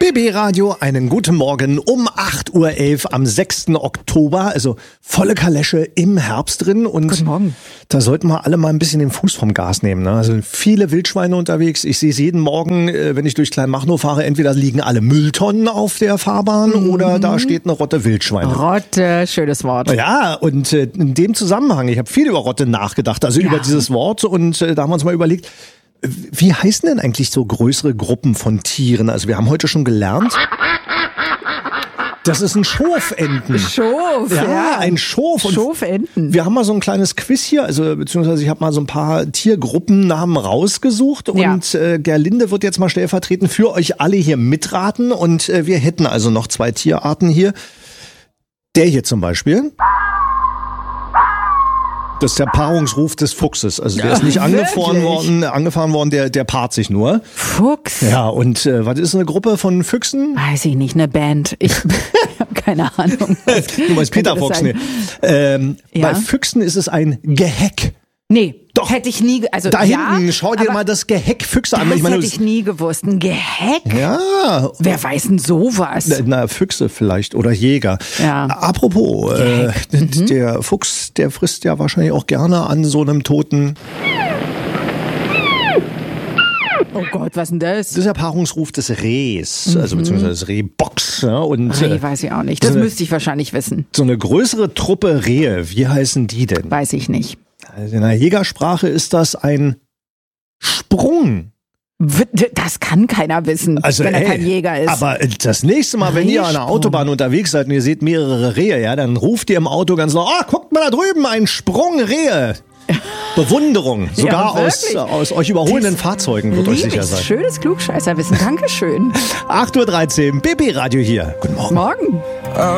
BB Radio, einen guten Morgen um 8.11 Uhr am 6. Oktober, also volle Kalesche im Herbst drin. Und guten Morgen. Da sollten wir alle mal ein bisschen den Fuß vom Gas nehmen. Ne? Also viele Wildschweine unterwegs. Ich sehe es jeden Morgen, wenn ich durch Kleinmachnow fahre, entweder liegen alle Mülltonnen auf der Fahrbahn oder da steht eine Rotte Wildschweine. Rotte, schönes Wort. Ja, und in dem Zusammenhang, ich habe viel über Rotte nachgedacht, also über dieses Wort, und da haben wir uns mal überlegt, wie heißen denn eigentlich so größere Gruppen von Tieren? Also wir haben heute schon gelernt, das ist ein Schofenten. Schof, ja. Ein Schof. Und Schofenten. wir haben mal so ein kleines Quiz hier, also beziehungsweise ich habe mal so ein paar Tiergruppennamen rausgesucht und Gerlinde wird jetzt mal stellvertretend für euch alle hier mitraten und wir hätten also noch 2 Tierarten hier. Der hier zum Beispiel. Das ist der Paarungsruf des Fuchses. Also der ist nicht angefahren worden, der paart sich nur. Fuchs? Ja, und was ist eine Gruppe von Füchsen? Weiß ich nicht, eine Band. Ich habe keine Ahnung. Du meinst Peter Fox, ne? Bei Füchsen ist es ein Geheck. Nee, doch. Hätte ich nie, also da hinten, schau dir mal das Geheck Füchse an. Das hätte ich nie gewusst. Ein Geheck? Ja. Wer weiß denn sowas? Na, Füchse vielleicht oder Jäger. Ja. Apropos, der Fuchs, der frisst ja wahrscheinlich auch gerne an so einem toten... Oh Gott, was denn das? Das ist der Paarungsruf des Rehs, also beziehungsweise des Rehbocks. Ja, und, weiß ich auch nicht. Das müsste ich wahrscheinlich wissen. So eine größere Truppe Rehe, wie heißen die denn? Weiß ich nicht. Also in der Jägersprache ist das ein Sprung. Das kann keiner wissen, also, wenn er kein Jäger ist. Aber das nächste Mal, wenn ihr an der Autobahn unterwegs seid und ihr seht mehrere Rehe, ja, dann ruft ihr im Auto ganz laut, guckt mal da drüben, ein Sprung Rehe. Bewunderung, sogar aus euch überholenden Fahrzeugen wird euch sicher sein. Schönes Klugscheißerwissen, Dankeschön. 8.13 Uhr, BB Radio hier. Guten Morgen. Morgen.